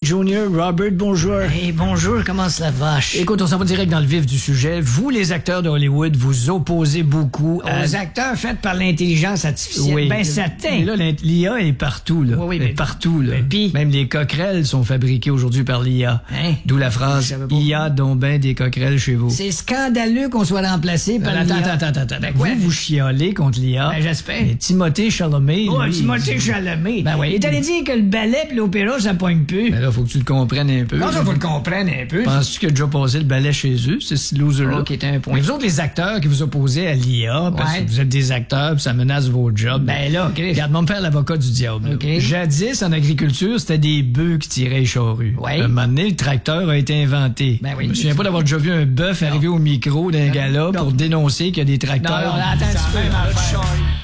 Jr., Robert, bonjour. Hey, bonjour, comment ça va? Écoute, on s'en va direct dans le vif du sujet. Vous, les acteurs de Hollywood, vous opposez beaucoup aux acteurs faits par l'intelligence artificielle. Oui. Ben, certain. Là, l'IA est partout, là. Oui, Elle est mais partout, là. mais pis? Même les coquerelles sont fabriquées aujourd'hui par l'IA. Hein? D'où la phrase Je savais pas. IA dont ben des coquerelles chez vous. C'est scandaleux qu'on soit remplacé par l'IA. Attends. Ben, quoi? Vous chialez contre l'IA. Ben, j'espère. Mais Timothée Chalamet, Oh, lui, Timothée Chalamet. Ben oui. Il est allé dire que le ballet pis l'opéra, ça pogne plus. Ben là, faut que tu le comprennes un peu. Non, ça, faut le comprendre un peu. Penses-tu qu'il a déjà passé le balai chez eux, ce loser-là? Ok, t'as un point. Mais vous autres, les acteurs qui vous opposez à l'IA, parce Ouais. que vous êtes des acteurs pis ça menace vos jobs. Ben là, Chris. Regarde-moi me faire l'avocat du diable. là. Ok. Jadis, en agriculture, c'était des bœufs qui tiraient les charrues. Ouais. Un moment donné, le tracteur a été inventé. Ben oui. Je me souviens pas d'avoir déjà vu un bœuf arriver au micro d'un gars-là pour dénoncer qu'il y a des tracteurs. Non, attends un petit peu.